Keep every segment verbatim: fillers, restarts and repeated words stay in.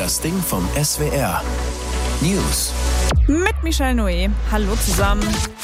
Das Ding vom S W R. News. Mit Michelle Noé. Hallo zusammen.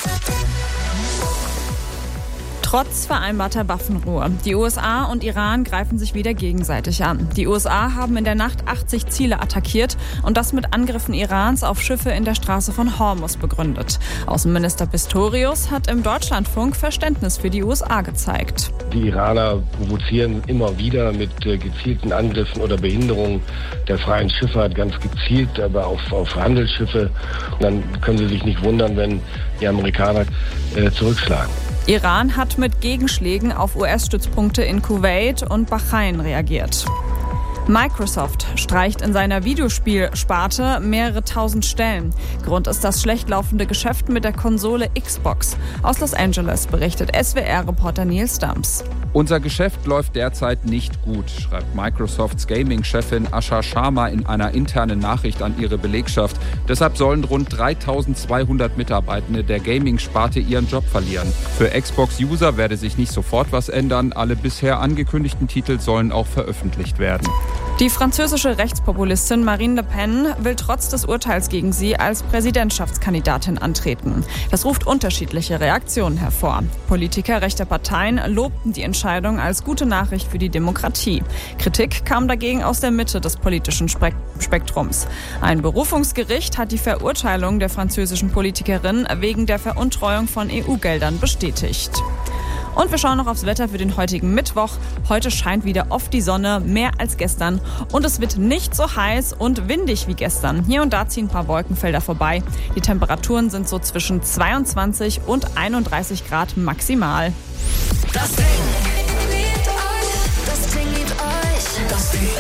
Trotz vereinbarter Waffenruhe. Die U S A und Iran greifen sich wieder gegenseitig an. Die U S A haben in der Nacht achtzig Ziele attackiert und das mit Angriffen Irans auf Schiffe in der Straße von Hormuz begründet. Außenminister Pistorius hat im Deutschlandfunk Verständnis für die U S A gezeigt. Die Iraner provozieren immer wieder mit äh, gezielten Angriffen oder Behinderungen der freien Schifffahrt, ganz gezielt, aber auf, auf Handelsschiffe. Und dann können sie sich nicht wundern, wenn die Amerikaner äh, zurückschlagen. Iran hat mit Gegenschlägen auf U S-Stützpunkte in Kuwait und Bahrain reagiert. Microsoft streicht in seiner Videospielsparte mehrere tausend Stellen. Grund ist das schlecht laufende Geschäft mit der Konsole Xbox. Aus Los Angeles berichtet S W R-Reporter Neil Stumps. Unser Geschäft läuft derzeit nicht gut, schreibt Microsofts Gaming-Chefin Asha Sharma in einer internen Nachricht an ihre Belegschaft. Deshalb sollen rund dreitausendzweihundert Mitarbeitende der Gaming-Sparte ihren Job verlieren. Für Xbox-User werde sich nicht sofort was ändern. Alle bisher angekündigten Titel sollen auch veröffentlicht werden. Die französische Rechtspopulistin Marine Le Pen will trotz des Urteils gegen sie als Präsidentschaftskandidatin antreten. Das ruft unterschiedliche Reaktionen hervor. Politiker rechter Parteien lobten die Entscheidung als gute Nachricht für die Demokratie. Kritik kam dagegen aus der Mitte des politischen Spektrums. Ein Berufungsgericht hat die Verurteilung der französischen Politikerin wegen der Veruntreuung von E U-Geldern bestätigt. Und wir schauen noch aufs Wetter für den heutigen Mittwoch. Heute scheint wieder oft die Sonne, mehr als gestern. Und es wird nicht so heiß und windig wie gestern. Hier und da ziehen ein paar Wolkenfelder vorbei. Die Temperaturen sind so zwischen zweiundzwanzig und einunddreißig Grad maximal. Das Ding liebt euch. Das Ding liebt euch. Das Ding.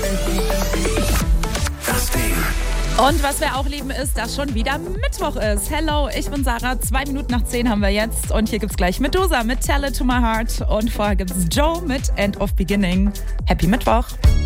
Das Ding. Und was wir auch lieben, ist, dass schon wieder Mittwoch ist. Hello, ich bin Sarah. Zwei Minuten nach zehn haben wir jetzt. Und hier gibt's gleich Medusa mit Tell It To My Heart. Und vorher gibt's Joe mit End of Beginning. Happy Mittwoch.